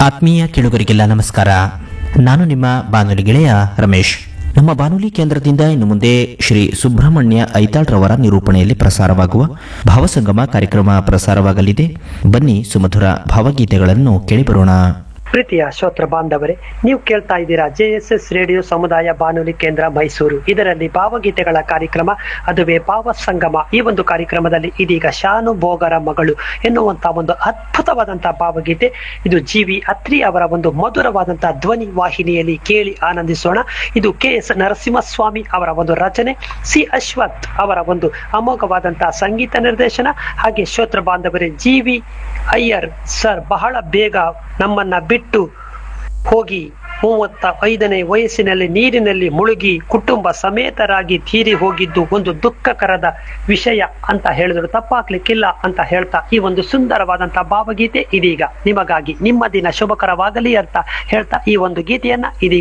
ಆತ್ಮೀಯ ಕೇಳುಗರಿಗೆಲ್ಲ ನಮಸ್ಕಾರ. ನಾನು ನಿಮ್ಮ ಬಾನುಲಿ ಗೆಳೆಯ ರಮೇಶ್. ನಮ್ಮ ಬಾನುಲಿ ಕೇಂದ್ರದಿಂದ ಇನ್ನು ಮುಂದೆ ಶ್ರೀ ಸುಬ್ರಹ್ಮಣ್ಯ ಐತಾಳ್ರವರ ನಿರೂಪಣೆಯಲ್ಲಿ ಪ್ರಸಾರವಾಗುವ ಭಾವಸಂಗಮ ಕಾರ್ಯಕ್ರಮ ಪ್ರಸಾರವಾಗಲಿದೆ. ಬನ್ನಿ ಸುಮಧುರ ಭಾವಗೀತೆಗಳನ್ನು ಕೇಳಿಬರೋಣ. ಪ್ರೀತಿಯ ಶ್ರೋತೃ ಬಾಂಧವರೇ, ನೀವು ಕೇಳ್ತಾ ಇದ್ದೀರಾ JSS ರೇಡಿಯೋ ಸಮುದಾಯ ಬಾನುಲಿ ಕೇಂದ್ರ ಮೈಸೂರು. ಇದರಲ್ಲಿ ಭಾವಗೀತೆಗಳ ಕಾರ್ಯಕ್ರಮ, ಅದುವೇ ಭಾವ ಸಂಗಮ. ಈ ಒಂದು ಕಾರ್ಯಕ್ರಮದಲ್ಲಿ ಇದೀಗ ಶಾನು ಭೋಗರ ಮಗಳು ಎನ್ನುವಂತಹ ಒಂದು ಅದ್ಭುತವಾದಂತಹ ಭಾವಗೀತೆ. ಇದು GV ಅತ್ರಿ ಅವರ ಒಂದು ಮಧುರವಾದಂತಹ ಧ್ವನಿ ವಾಹಿನಿಯಲ್ಲಿ ಕೇಳಿ ಆನಂದಿಸೋಣ. ಇದು KS ನರಸಿಂಹಸ್ವಾಮಿ ಅವರ ಒಂದು ರಚನೆ, C ಅಶ್ವಥ್ ಅವರ ಒಂದು ಅಮೋಘವಾದಂತಹ ಸಂಗೀತ ನಿರ್ದೇಶನ. ಹಾಗೆ ಶ್ರೋತೃ ಬಾಂಧವರೇ, GV ಅಯ್ಯರ್ ಸರ್ ಬಹಳ ಬೇಗ ನಮ್ಮನ್ನ ಬಿಟ್ಟು ಹೋಗಿ 35ನೇ ವಯಸ್ಸಿನಲ್ಲಿ ನೀರಿನಲ್ಲಿ ಮುಳುಗಿ ಕುಟುಂಬ ಸಮೇತರಾಗಿ ತೀರಿ ಹೋಗಿದ್ದು ಒಂದು ದುಃಖಕರದ ವಿಷಯ ಅಂತ ಹೇಳಿದ್ರು ತಪ್ಪಾಗ್ಲಿಕ್ಕಿಲ್ಲ ಅಂತ ಹೇಳ್ತಾ ಈ ಒಂದು ಸುಂದರವಾದಂತಹ ಭಾವಗೀತೆ ಇದೀಗ ನಿಮಗಾಗಿ. ನಿಮ್ಮ ದಿನ ಶುಭಕರವಾಗಲಿ ಅಂತ ಹೇಳ್ತಾ ಈ ಒಂದು ಗೀತೆಯನ್ನ ಇದೀಗ